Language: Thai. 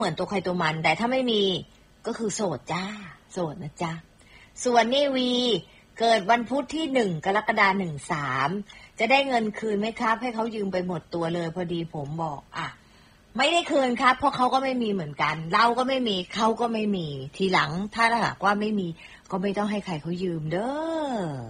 เหมือนตัวใครตัวมันแต่ถ้าไม่มีก็คือโสดจ้าโสดนะจ๊ะส่วนนี่วีเกิดวันพุธที่1 กรกฎาคม 13จะได้เงินคืนไหมครับให้เขายืมไปหมดตัวเลยพอดีผมบอกไม่ได้คืนครับเพราะเขาก็ไม่มีเหมือนกันเราก็ไม่มีเขาก็ไม่มีทีหลังถ้าหากว่าไม่มีก็ไม่ต้องให้ใครเขายืมเด้อ